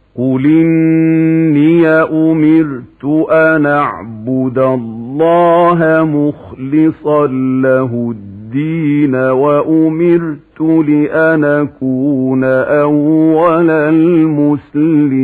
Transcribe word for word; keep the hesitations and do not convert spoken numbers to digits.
قل إني أمرت أن أعبد الله مخلصا له الدين وأمرت لأن أكون أول المسلمين.